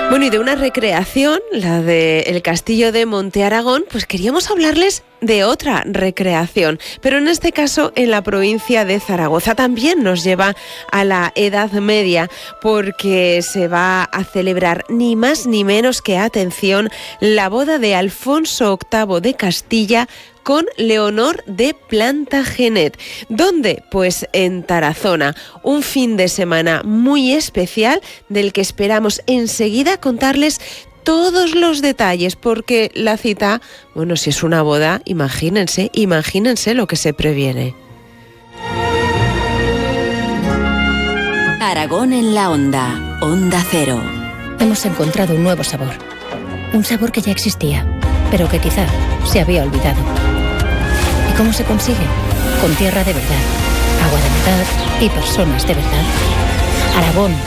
Bueno, y de una recreación, la del Castillo de Monte Aragón, pues queríamos hablarles de otra recreación, pero en este caso en la provincia de Zaragoza. También nos lleva a la Edad Media, porque se va a celebrar ni más ni menos que, atención, la boda de Alfonso VIII de Castilla con Leonor de Plantagenet. ¿Dónde? Pues en Tarazona. Un fin de semana muy especial del que esperamos enseguida contarles todos los detalles, porque la cita, bueno, si es una boda, imagínense lo que se previene. Aragón en la Onda, Onda Cero. Hemos encontrado un nuevo sabor. Un sabor que ya existía, pero que quizá se había olvidado. ¿Y cómo se consigue? Con tierra de verdad, agua de verdad y personas de verdad. Aragón